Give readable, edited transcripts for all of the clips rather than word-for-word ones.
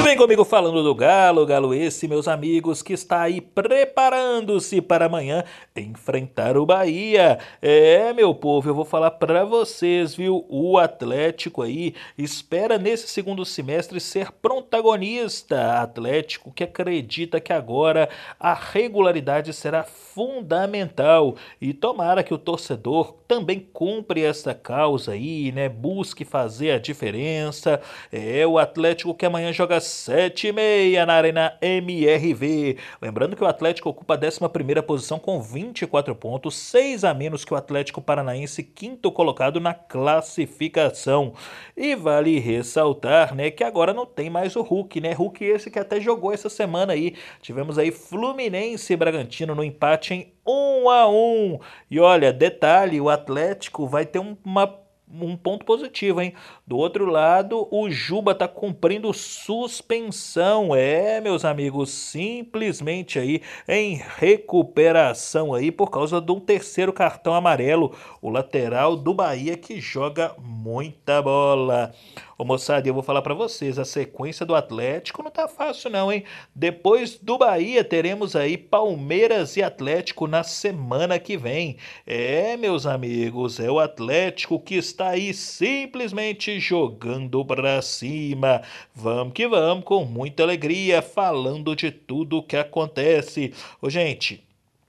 Vem comigo falando do Galo, Galo esse, meus amigos, que está aí preparando-se para amanhã enfrentar o Bahia. Meu povo, eu vou falar para vocês, viu? O Atlético aí espera nesse segundo semestre ser protagonista. Atlético que acredita que agora a regularidade será fundamental e tomara que o torcedor também cumpra essa causa aí, né? Busque fazer a diferença. O Atlético que amanhã joga 7h30 na Arena MRV. Lembrando que o Atlético ocupa a 11ª posição com 24 pontos, 6 a menos que o Atlético Paranaense, quinto colocado na classificação. E vale ressaltar, né, que agora não tem mais o Hulk, né? Hulk esse que até jogou essa semana aí. Tivemos aí Fluminense e Bragantino no empate em 1-1. E olha, detalhe, o Atlético vai ter um ponto positivo, hein? Do outro lado, o Juba tá cumprindo suspensão. Meus amigos, simplesmente aí em recuperação aí por causa de um terceiro cartão amarelo. O lateral do Bahia que joga muita bola. Ô moçada, eu vou falar pra vocês, a sequência do Atlético não tá fácil não, hein? Depois do Bahia teremos aí Palmeiras e Atlético na semana que vem. Meus amigos, é o Atlético que está aí simplesmente jogando pra cima. Vamos que vamos, com muita alegria, falando de tudo o que acontece. Ô gente,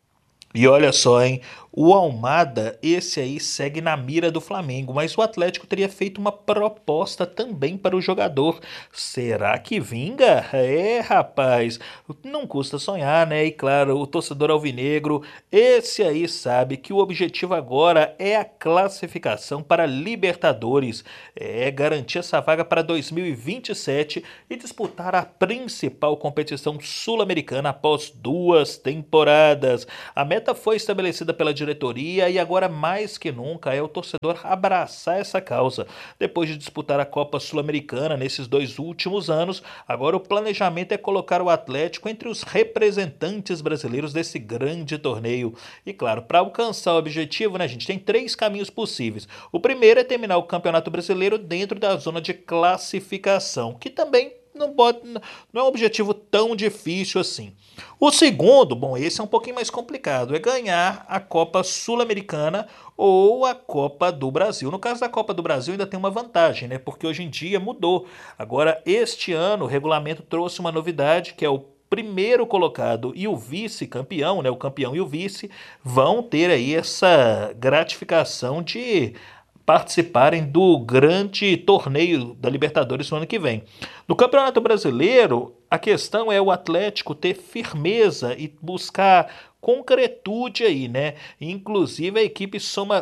e olha só, hein? O Almada, esse aí segue na mira do Flamengo, mas o Atlético teria feito uma proposta também para o jogador. Será que vinga? Rapaz, não custa sonhar, né? E claro, o torcedor alvinegro, esse aí sabe que o objetivo agora é a classificação para Libertadores. Garantir essa vaga para 2027 e disputar a principal competição sul-americana após 2 temporadas. A meta foi estabelecida pela diretoria e agora mais que nunca é o torcedor abraçar essa causa. Depois de disputar a Copa Sul-Americana nesses 2 últimos anos, agora o planejamento é colocar o Atlético entre os representantes brasileiros desse grande torneio. E claro, para alcançar o objetivo, né, a gente tem 3 caminhos possíveis. O primeiro é terminar o Campeonato Brasileiro dentro da zona de classificação, que também não é um objetivo tão difícil assim. O segundo, bom, esse é um pouquinho mais complicado, é ganhar a Copa Sul-Americana ou a Copa do Brasil. No caso da Copa do Brasil ainda tem uma vantagem, né? Porque hoje em dia mudou. Agora, este ano, o regulamento trouxe uma novidade, que é o primeiro colocado e o vice-campeão, né? O campeão e o vice vão ter aí essa gratificação de participarem do grande torneio da Libertadores no ano que vem. No Campeonato Brasileiro, a questão é o Atlético ter firmeza e buscar concretude aí, né? Inclusive a equipe soma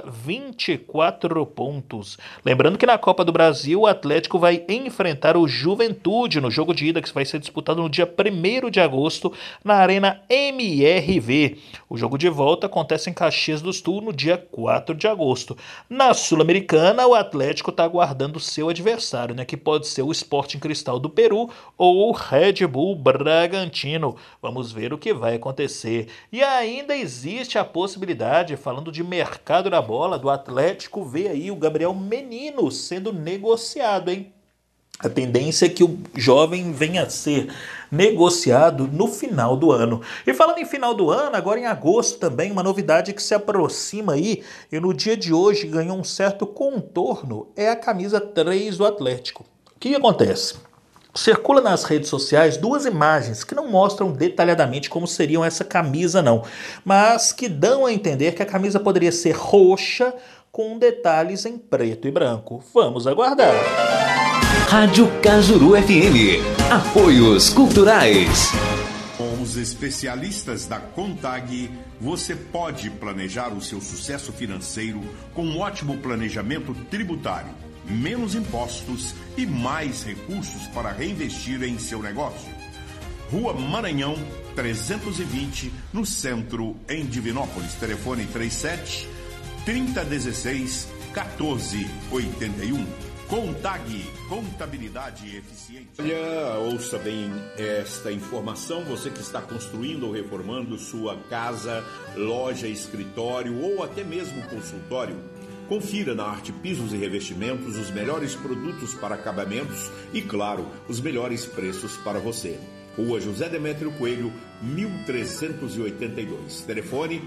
24 pontos. Lembrando que na Copa do Brasil o Atlético vai enfrentar o Juventude no jogo de ida que vai ser disputado no dia 1º de agosto na Arena MRV. O jogo de volta acontece em Caxias do Sul no dia 4 de agosto. Na Sul-Americana, o Atlético está aguardando o seu adversário, né? Que pode ser o Sporting Cristal do Peru ou o Red Bull Bragantino. Vamos ver o que vai acontecer. E ainda existe a possibilidade, falando de mercado da bola, do Atlético ver aí o Gabriel Menino sendo negociado, hein? A tendência é que o jovem venha a ser negociado no final do ano. E falando em final do ano, agora em agosto também, uma novidade que se aproxima aí e no dia de hoje ganhou um certo contorno, é a camisa 3 do Atlético. O que acontece? Circula nas redes sociais 2 imagens que não mostram detalhadamente como seriam essa camisa não, mas que dão a entender que a camisa poderia ser roxa com detalhes em preto e branco. Vamos aguardar. Rádio Cajuru FM. Apoios culturais. Com os especialistas da Contag, você pode planejar o seu sucesso financeiro com um ótimo planejamento tributário, menos impostos e mais recursos para reinvestir em seu negócio. Rua Maranhão, 320, no centro, em Divinópolis. Telefone 37 3016 1481. Contag, contabilidade eficiente. Olha, ouça bem esta informação. Você que está construindo ou reformando sua casa, loja, escritório ou até mesmo consultório, Confira na Arte Pisos e Revestimentos os melhores produtos para acabamentos e, claro, os melhores preços para você. Rua José Demétrio Coelho, 1382. Telefone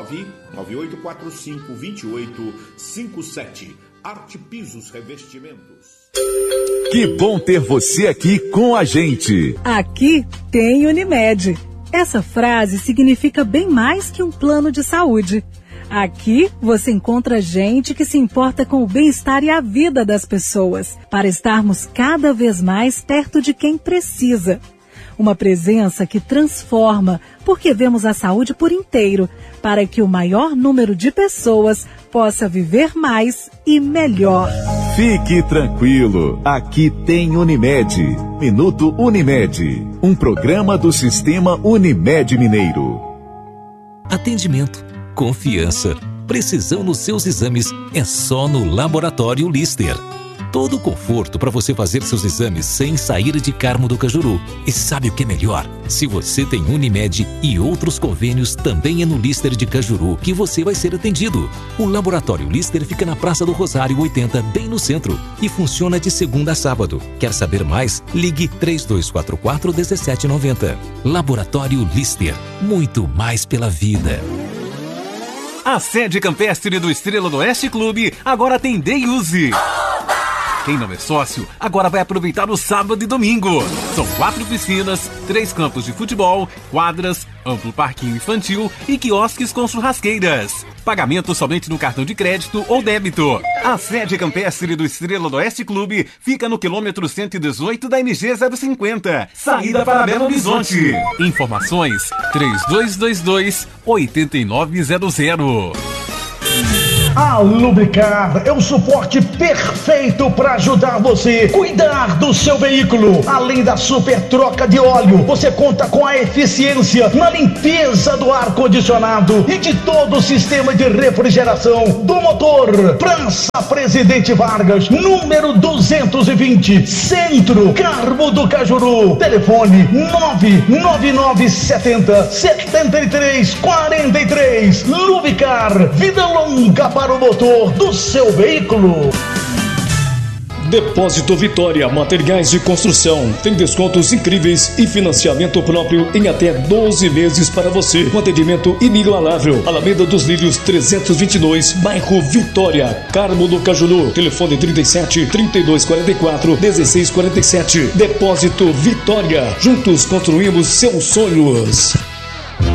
998452857. Arte Pisos Revestimentos. Que bom ter você aqui com a gente. Aqui tem Unimed. Essa frase significa bem mais que um plano de saúde. Aqui você encontra gente que se importa com o bem-estar e a vida das pessoas, para estarmos cada vez mais perto de quem precisa. Uma presença que transforma, porque vemos a saúde por inteiro, para que o maior número de pessoas possa viver mais e melhor. Fique tranquilo, aqui tem Unimed. Minuto Unimed, um programa do Sistema Unimed Mineiro. Atendimento, confiança, precisão nos seus exames é só no Laboratório Lister. Todo o conforto para você fazer seus exames sem sair de Carmo do Cajuru. E sabe o que é melhor? Se você tem Unimed e outros convênios, também é no Lister de Cajuru que você vai ser atendido. O Laboratório Lister fica na Praça do Rosário 80, bem no centro, e funciona de segunda a sábado. Quer saber mais? Ligue 3244-1790. Laboratório Lister, muito mais pela vida. A sede campestre do Estrela do Oeste Clube agora tem Day Use. Quem não é sócio, agora vai aproveitar o sábado e domingo. São 4 piscinas, 3 campos de futebol, quadras, amplo parquinho infantil e quiosques com churrasqueiras. Pagamento somente no cartão de crédito ou débito. A sede campestre do Estrela do Oeste Clube fica no quilômetro 118 da MG 050, saída para Belo Horizonte. Informações 3222-8900. A Lubricar é o suporte perfeito para ajudar você a cuidar do seu veículo. Além da super troca de óleo, você conta com a eficiência na limpeza do ar-condicionado e de todo o sistema de refrigeração do motor. Praça Presidente Vargas, número 220, Centro, Carmo do Cajuru. Telefone 99970-7343. Lubricar, vida longa para o motor do seu veículo. Depósito Vitória, materiais de construção. Tem descontos incríveis e financiamento próprio em até 12 meses para você. Um atendimento inigualável. Alameda dos Lírios 322, bairro Vitória, Carmo do Cajuru. Telefone 37-3244-1647. Depósito Vitória. Juntos construímos seus sonhos.